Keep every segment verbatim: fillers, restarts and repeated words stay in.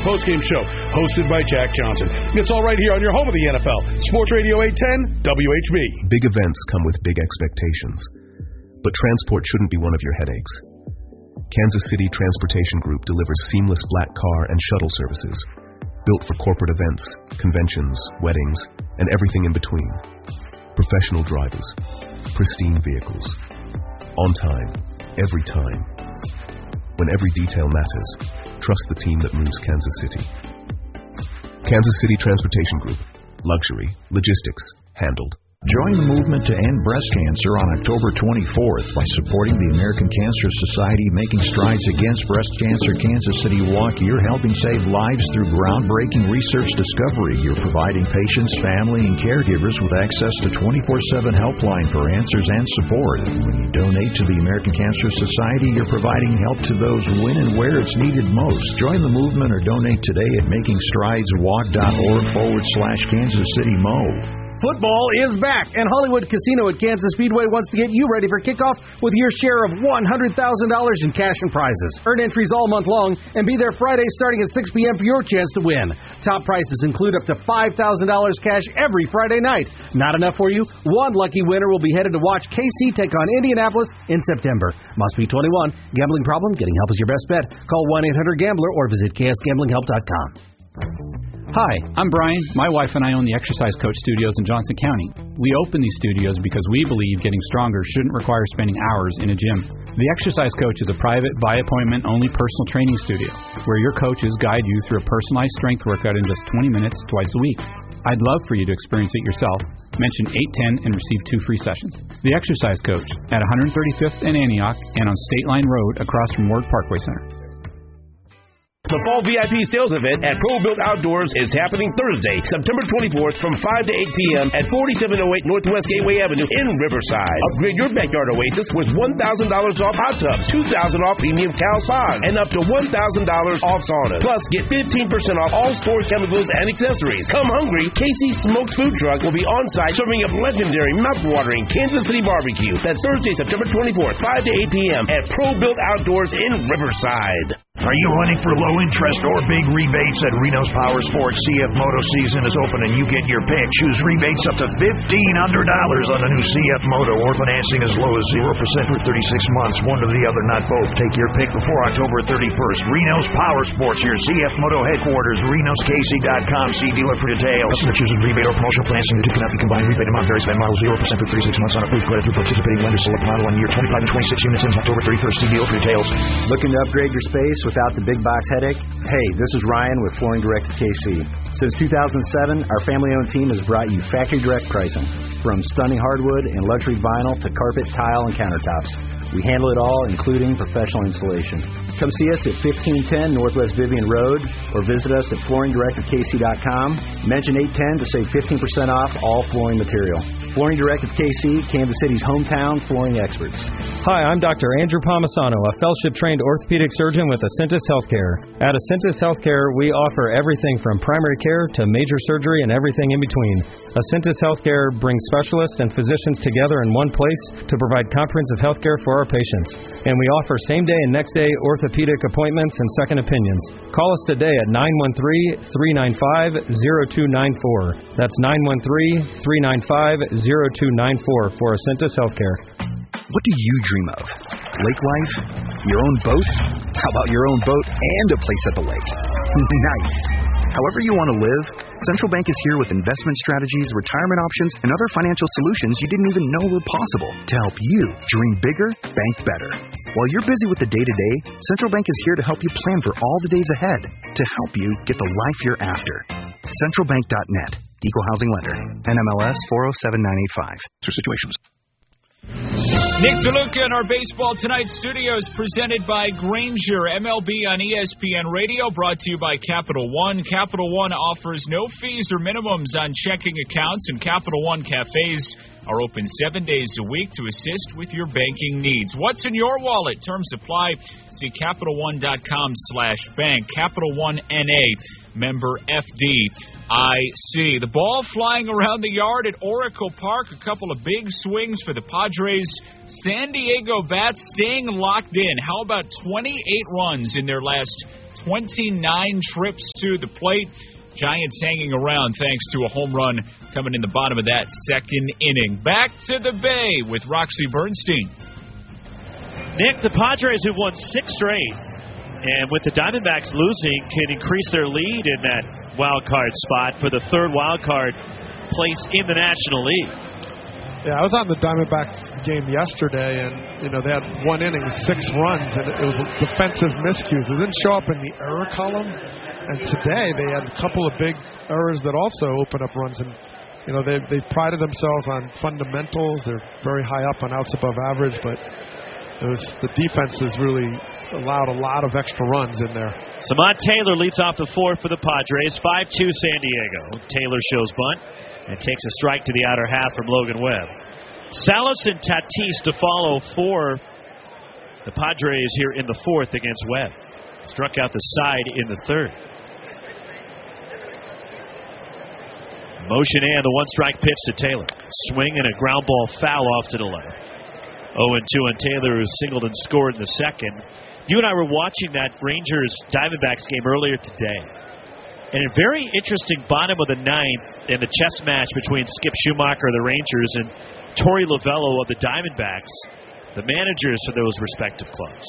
postgame show, hosted by Jack Johnson. It's all right here on your home of the N F L, Sports Radio eight ten W H B. Big events come with big expectations, but transport shouldn't be one of your headaches. Kansas City Transportation Group delivers seamless black car and shuttle services, built for corporate events, conventions, weddings, and everything in between. Professional drivers, pristine vehicles, on time, every time. When every detail matters, trust the team that moves Kansas City. Kansas City Transportation Group. Luxury, logistics, handled. Join the movement to end breast cancer on October twenty-fourth by supporting the American Cancer Society Making Strides Against Breast Cancer Kansas City Walk. You're helping save lives through groundbreaking research discovery. You're providing patients, family, and caregivers with access to twenty-four seven helpline for answers and support. When you donate to the American Cancer Society, you're providing help to those when and where it's needed most. Join the movement or donate today at making strides walk dot org forward slash Kansas City Mo. Football is back, and Hollywood Casino at Kansas Speedway wants to get you ready for kickoff with your share of one hundred thousand dollars in cash and prizes. Earn entries all month long and be there Friday starting at six p.m. for your chance to win. Top prizes include up to five thousand dollars cash every Friday night. Not enough for you? One lucky winner will be headed to watch K C take on Indianapolis in September. Must be twenty-one. Gambling problem? Getting help is your best bet. Call one eight hundred gambler or visit k s gambling help dot com. Hi, I'm Brian. My wife and I own the Exercise Coach Studios in Johnson County. We open these studios because we believe getting stronger shouldn't require spending hours in a gym. The Exercise Coach is a private, by-appointment only personal training studio where your coaches guide you through a personalized strength workout in just twenty minutes twice a week. I'd love for you to experience it yourself. Mention eight ten and receive two free sessions. The Exercise Coach at one thirty-fifth and Antioch and on State Line Road across from Ward Parkway Center. The Fall V I P Sales Event at Pro Built Outdoors is happening Thursday, September twenty-fourth from five to eight p.m. at forty-seven oh eight Northwest Gateway Avenue in Riverside. Upgrade your backyard oasis with one thousand dollars off hot tubs, two thousand dollars off premium Cal spas, and up to one thousand dollars off saunas. Plus, get fifteen percent off all store chemicals and accessories. Come hungry, Casey's Smoked Food Truck will be on site serving up legendary, mouth-watering Kansas City barbecue. That's Thursday, September twenty-fourth, five to eight p.m. at Pro Built Outdoors in Riverside. Are you running for low interest or big rebates at Reno's Power Sports? C F Moto season is open and you get your pick. Choose rebates up to fifteen hundred dollars on the new C F Moto or financing as low as zero percent for thirty-six months. One or the other, not both. Take your pick before October thirty-first. Reno's Power Sports, your C F Moto headquarters, renos k c dot com. See dealer for details. Customer chooses rebate or promotional financing. The two cannot be combined. Rebate amount varies by model. zero percent for thirty-six months on approved credit through participating lenders. Select model one year. twenty-five and twenty-six units ends October thirty-first. See dealer for details. Looking to upgrade your space without the big box headache? Hey, this is Ryan with Flooring Direct of K C. Since two thousand seven, our family-owned team has brought you factory direct pricing. From stunning hardwood and luxury vinyl to carpet, tile, and countertops. We handle it all, including professional installation. Come see us at fifteen ten Northwest Vivian Road or visit us at flooring direct of k c dot com. Mention eight ten to save fifteen percent off all flooring material. Flooring Direct of K C, Kansas City's hometown flooring experts. Hi, I'm Doctor Andrew Palmisano, a fellowship-trained orthopedic surgeon with Acentus Healthcare. At Acentus Healthcare, we offer everything from primary care to major surgery and everything in between. Acentus Healthcare brings specialists and physicians together in one place to provide comprehensive health care for our patients. And we offer same-day and next-day orthopedic appointments and second opinions. Call us today at nine one three, three nine five, zero two nine four. That's nine one three, three nine five, zero two nine four for Acentus Healthcare. What do you dream of? Lake life? Your own boat? How about your own boat and a place at the lake? Nice. However you want to live, Central Bank is here with investment strategies, retirement options, and other financial solutions you didn't even know were possible to help you dream bigger, bank better. While you're busy with the day-to-day, Central Bank is here to help you plan for all the days ahead to help you get the life you're after. central bank dot net. Equal Housing Lender. N M L S four oh seven nine eight five. For situations. Nick DeLuca in our Baseball Tonight studios, presented by Granger. M L B on E S P N Radio, brought to you by Capital One. Capital One offers no fees or minimums on checking accounts, and Capital One cafes are open seven days a week to assist with your banking needs. What's in your wallet? Terms apply. See Capital One dot com slash bank. Capital One N A, member F D I C. The ball flying around the yard at Oracle Park. A couple of big swings for the Padres. San Diego bats staying locked in. How about twenty-eight runs in their last twenty-nine trips to the plate? Giants hanging around thanks to a home run coming in the bottom of that second inning. Back to the Bay with Roxy Bernstein. Nick, the Padres have won six straight, and with the Diamondbacks losing, can increase their lead in that wild card spot for the third wild card place in the National League. Yeah, I was on the Diamondbacks game yesterday, and you know they had one inning, six runs, and it was defensive miscues. They didn't show up in the error column, and today they had a couple of big errors that also open up runs. And you know they they prided themselves on fundamentals. They're very high up on outs above average, but it was the defense has really allowed a lot of extra runs in there. Samad Taylor leads off the fourth for the Padres, five two San Diego. Taylor shows bunt and takes a strike to the outer half from Logan Webb. Salas and Tatis to follow for the Padres here in the fourth against Webb. Struck out the side in the third. Motion and the one-strike pitch to Taylor. Swing and a ground ball foul off to the left. oh and two on Taylor, who singled and scored in the second. You and I were watching that Rangers-Diamondbacks game earlier today. And a very interesting bottom of the ninth in the chess match between Skip Schumacher of the Rangers and Torey Lovello of the Diamondbacks, the managers for those respective clubs.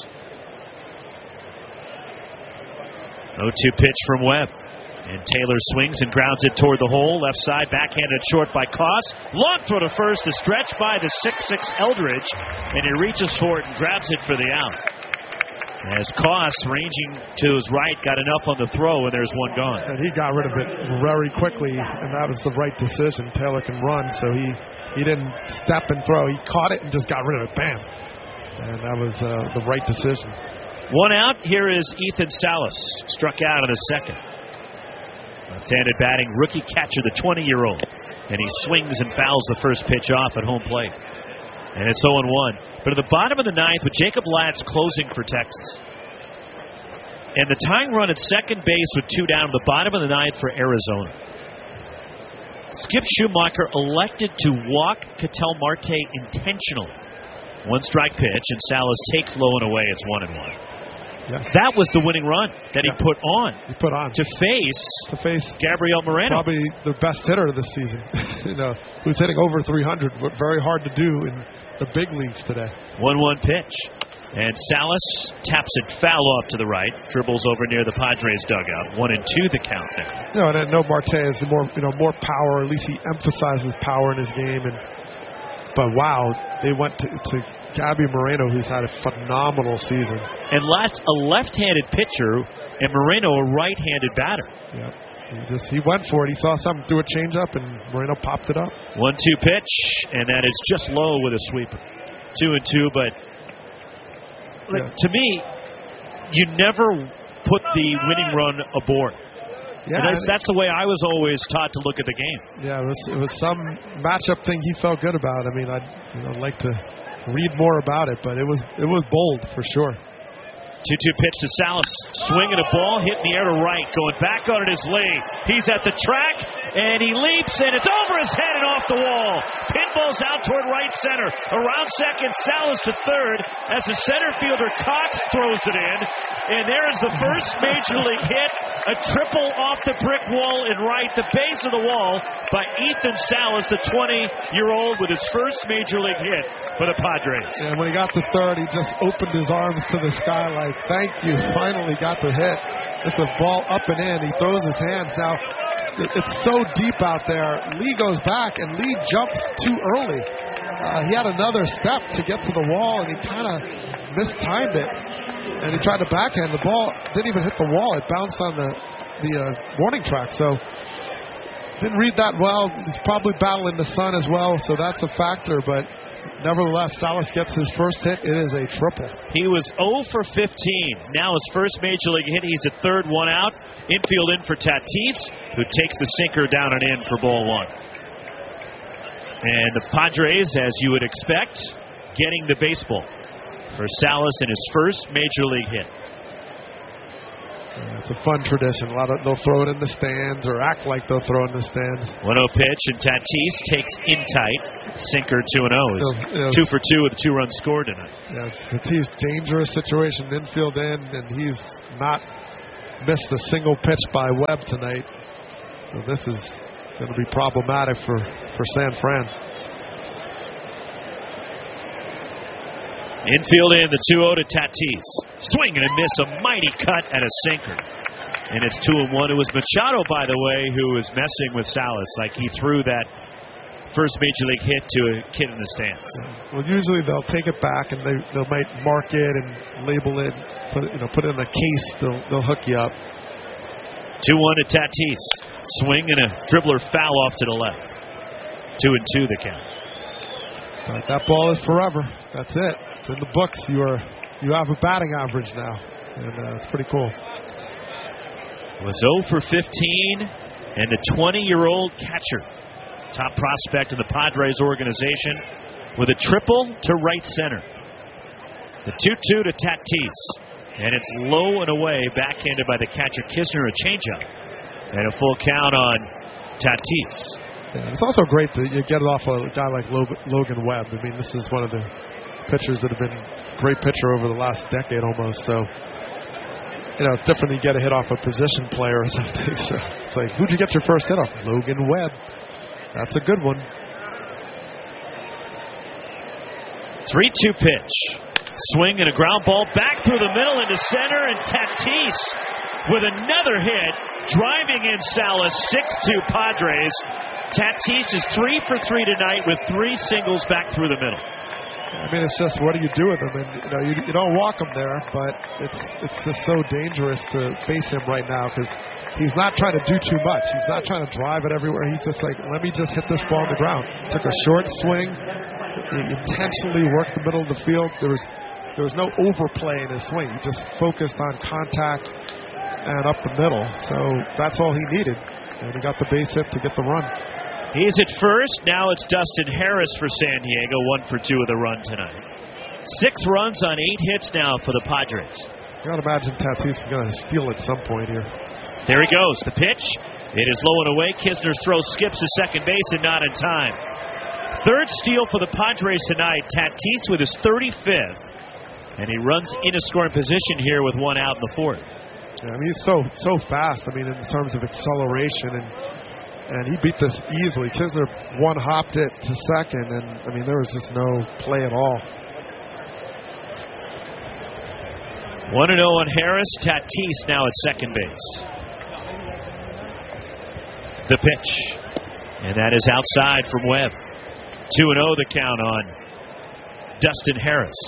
oh two pitch from Webb. And Taylor swings and grounds it toward the hole. Left side, backhanded short by Koss. Long throw to first, a stretch by the six six Eldridge. And he reaches for it and grabs it for the out. As Koss, ranging to his right, got enough on the throw, and there's one gone. And he got rid of it very quickly, and that was the right decision. Taylor can run, so he, he didn't step and throw. He caught it and just got rid of it. Bam. And that was uh, the right decision. One out. Here is Ethan Salas. Struck out in the second. Left-handed batting, rookie catcher, the twenty-year-old. And he swings and fouls the first pitch off at home plate. And it's oh and one. But at the bottom of the ninth, with Jacob Latz closing for Texas. And the tying run at second base with two down at the bottom of the ninth for Arizona. Skip Schumacher elected to walk Ketel Marte intentionally. One strike pitch, and Salas takes low and away. It's one and one. Yeah. That was the winning run that yeah. he put on. He put on to face to face Gabriel Moreno, probably the best hitter this season. you know, who's hitting over three hundred. Very hard to do in the big leagues today. one one pitch, and Salas taps it foul off to the right, dribbles over near the Padres dugout. One and two the count now. You know, and I know Marte has more, you know, more power. At least he emphasizes power in his game. And but wow, they went to. to Gabby Moreno, who's had a phenomenal season. And Latz, a left-handed pitcher, and Moreno, a right-handed batter. Yeah, he just he went for it. He saw something do a changeup, and Moreno popped it up. one two pitch, and that is just low with a sweeper. Two and two, but like, yeah. to me, you never put the winning run aboard. Yeah, that's, that's the way I was always taught to look at the game. Yeah, it was, it was some matchup thing he felt good about. I mean, I'd you know, like to read more about it, but it was it was bold for sure. two two pitch to Salas. Swinging a ball, hit in the air to right. Going back on it is Lee. He's at the track, and he leaps, and it's over his head and off the wall. Pinball's out toward right center. Around second, Salas to third as the center fielder Cox throws it in. And there is the first major league hit, a triple off the brick wall in right, the base of the wall by Ethan Salas, the twenty-year-old, with his first major league hit for the Padres. And when he got to third, he just opened his arms to the sky like, thank you, finally got the hit. It's a ball up and in. He throws his hands. Now, it's so deep out there. Lee goes back, and Lee jumps too early. Uh, he had another step to get to the wall, and he kind of mistimed it. And he tried to backhand the ball. Didn't even hit the wall. It bounced on the, the uh, warning track. So, didn't read that well. He's probably battling the sun as well, so that's a factor. But nevertheless, Salas gets his first hit. It is a triple. He was oh for fifteen. Now his first major league hit. He's at third, one out. Infield in for Tatis, who takes the sinker down and in for ball one. And the Padres, as you would expect, getting the baseball for Salas in his first major league hit. Yeah, it's a fun tradition. A lot of they'll throw it in the stands or act like they'll throw it in the stands. one oh pitch, and Tatis takes in tight. Sinker two and oh. Is You know, two for two with a two-run score tonight. Yeah, Tatis, dangerous situation, infield in, and he's not missed a single pitch by Webb tonight. So this is going to be problematic for, for San Fran. Infield in, the two oh to Tatis. Swing and a miss, a mighty cut and a sinker. And it's two and one. It was Machado, by the way, who was messing with Salas. Like he threw that first major league hit to a kid in the stands. Well, usually they'll take it back and they they might mark it and label it, put it, you know, put it in a case. They'll they'll hook you up. two one to Tatis. Swing and a dribbler foul off to the left. Two and two the count. But that ball is forever. That's it. It's in the books. You are you have a batting average now, and uh, it's pretty cool. Was oh for fifteen, and the twenty-year-old catcher, top prospect in the Padres organization, with a triple to right center. The two two to Tatis, and it's low and away, backhanded by the catcher Kisner, a changeup, and a full count on Tatis. Yeah, it's also great that you get it off a guy like Logan Webb. I mean, this is one of the pitchers that have been a great pitcher over the last decade almost. So, you know, it's different when you get a hit off a position player or something. So it's like, who'd you get your first hit off? Logan Webb. That's a good one. three two pitch. Swing and a ground ball back through the middle into center, and Tatis with another hit, driving in Salas, six two Padres. Tatis is three for three tonight with three singles back through the middle. I mean, it's just, what do you do with him? And you know, you, you don't walk him there, but it's it's just so dangerous to face him right now because he's not trying to do too much. He's not trying to drive it everywhere. He's just like, let me just hit this ball on the ground. Took a short swing, he intentionally worked the middle of the field. There was there was no overplay in his swing. He just focused on contact and up the middle. So that's all he needed, and he got the base hit to get the run. He's at first. Now it's Dustin Harris for San Diego, one for two with a run tonight. Six runs on eight hits now for the Padres. You got to imagine Tatis is going to steal at some point here. There he goes. The pitch. It is low and away. Kisner's throw skips to second base and not in time. Third steal for the Padres tonight. Tatis with his thirty-fifth. And he runs into scoring position here with one out in the fourth. Yeah, I mean, he's so so fast. I mean, in terms of acceleration, and and he beat this easily. Kisner one hopped it to second, and I mean, there was just no play at all. one and oh on Harris. Tatis now at second base. The pitch, and that is outside from Webb. two and oh the count on Dustin Harris.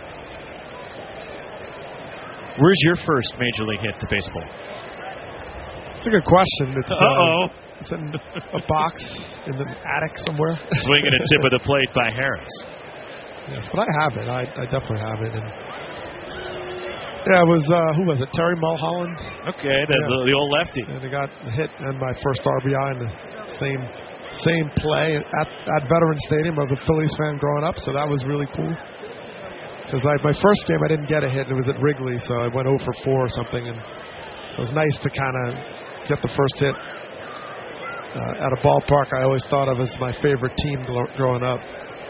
Where's your first major league hit to baseball? It's a good question. It's, Uh-oh. Uh, it's in a box in the attic somewhere. Swinging a tip of the plate by Harris. Yes, but I have it. I, I definitely have it. And yeah, it was, uh, who was it? Terry Mulholland? Okay, the, yeah. the, the old lefty. And I got hit and my first R B I in the same same play at, at Veterans Stadium. I was a Phillies fan growing up, so that was really cool. Because my first game I didn't get a hit, and it was at Wrigley, so I went oh for four or something. And so it was nice to kind of get the first hit uh, at a ballpark I always thought of as my favorite team growing up.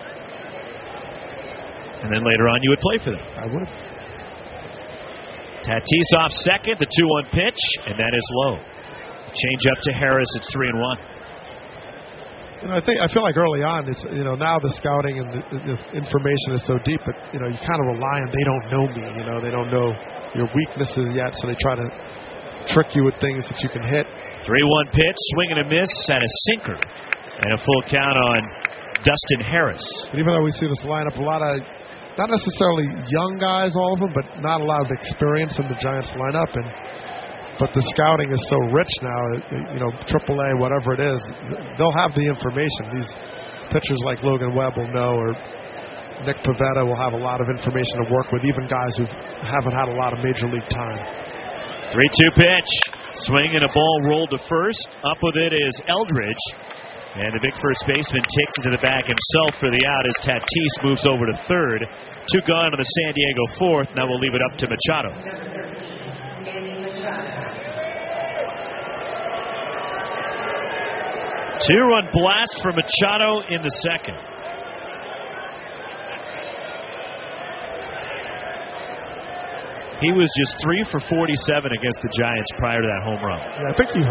And then later on you would play for them. I would. Tatis off second, the two one pitch, and that is low. Change up to Harris, it's three and one. You know, I think I feel like early on, it's you know now the scouting and the, the information is so deep, but you know you kind of rely on they don't know me, you know they don't know your weaknesses yet, so they try to trick you with things that you can hit. three one pitch, swing and a miss, and a sinker, and a full count on Dustin Harris. But even though we see this lineup, a lot of not necessarily young guys, all of them, but not a lot of experience in the Giants lineup, and but the scouting is so rich now, you know, triple A, whatever it is, they'll have the information. These pitchers like Logan Webb will know, or Nick Pivetta will have a lot of information to work with, even guys who haven't had a lot of major league time. three two pitch. Swing and a ball rolled to first. Up with it is Eldridge. And the big first baseman takes it to the back himself for the out as Tatis moves over to third. Two gone on the San Diego fourth. Now we'll leave it up to Machado. Two-run blast for Machado in the second. He was just three for forty-seven against the Giants prior to that home run. Yeah, I think he